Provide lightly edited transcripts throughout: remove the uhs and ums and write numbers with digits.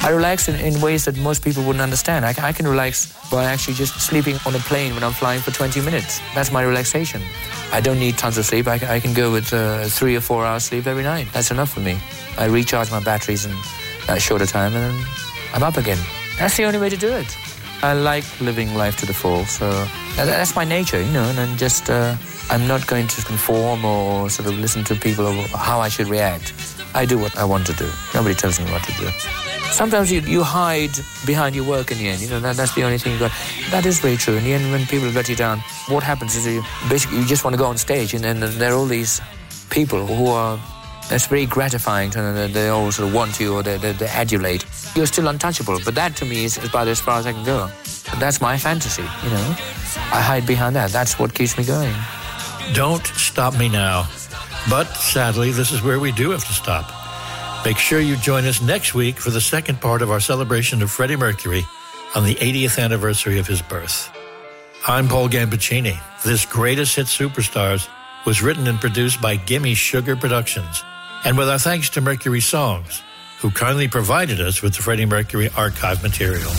I relax in ways that most people wouldn't understand. I can relax by actually just sleeping on a plane when I'm flying for 20 minutes. That's my relaxation. I don't need tons of sleep. I can go with 3 or 4 hours sleep every night. That's enough for me. I recharge my batteries in a shorter time and then I'm up again. That's the only way to do it. I like living life to the full, so that's my nature, and then just I'm not going to conform or sort of listen to people or how I should react. I do what I want to do. Nobody tells me what to do. Sometimes you hide behind your work in the end, that's the only thing you got. That is very true. In the end, when people let you down, what happens is you just want to go on stage and then there are all these people who are, that's very gratifying to they all sort of want you or they adulate. You're still untouchable, but that to me is about as far as I can go. That's my fantasy, I hide behind that. That's what keeps me going. Don't stop me now. But sadly, this is where we do have to stop. Make sure you join us next week for the second part of our celebration of Freddie Mercury on the 80th anniversary of his birth. I'm Paul Gambaccini. This Greatest Hits Superstars was written and produced by Gimme Sugar Productions, and with our thanks to Mercury Songs, who kindly provided us with the Freddie Mercury archive material.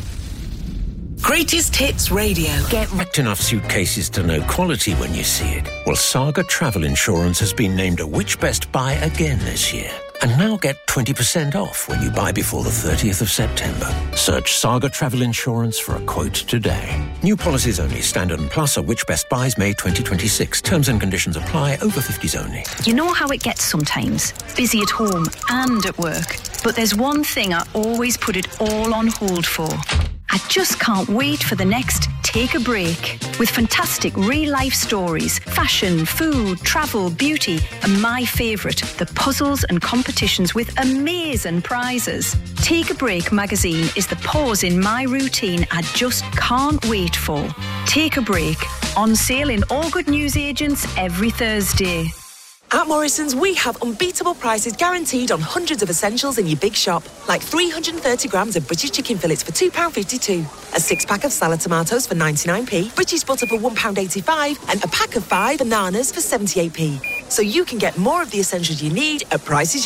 Greatest Hits Radio. Get wrecked enough suitcases to know quality when you see it. Well, Saga Travel Insurance has been named a Which Best Buy again this year. And now get 20% off when you buy before the 30th of September. Search Saga Travel Insurance for a quote today. New policies only. Standard and Plus are Which Best Buys May 2026. Terms and conditions apply. Over 50s only. You know how it gets sometimes. Busy at home and at work. But there's one thing I always put it all on hold for. I just can't wait for the next Take a Break. With fantastic real-life stories, fashion, food, travel, beauty, and my favourite, the puzzles and competitions with amazing prizes. Take a Break magazine is the pause in my routine I just can't wait for. Take a Break. On sale in all good newsagents every Thursday. At Morrison's, we have unbeatable prices guaranteed on hundreds of essentials in your big shop, like 330 grams of British chicken fillets for £2.52, a 6-pack of salad tomatoes for 99p, British butter for £1.85, and a pack of 5 bananas for 78p. So you can get more of the essentials you need at prices